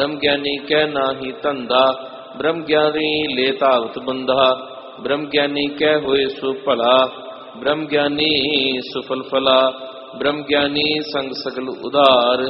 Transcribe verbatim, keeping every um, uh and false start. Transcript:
ब्रह्म ज्ञानी कह नाही धंधा, ब्रह्म ज्ञानी ले धावत बंधा। ब्रह्म ज्ञानी कह होए सो भला, ब्रह्म ज्ञानी सुफल फला। ब्रह्म ज्ञानी संग सकल उधार,